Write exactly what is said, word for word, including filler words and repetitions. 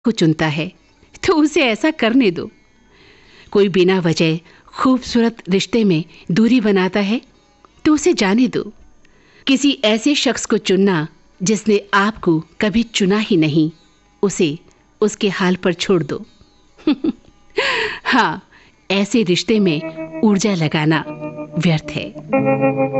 को चुनता है तो उसे ऐसा करने दो। कोई बिना वजह खूबसूरत रिश्ते में दूरी बनाता है तो उसे जाने दो। किसी ऐसे शख्स को चुनना जिसने आपको कभी चुना ही नहीं, उसे उसके हाल पर छोड़ दो। हाँ, ऐसे रिश्ते में ऊर्जा लगाना व्यर्थ है।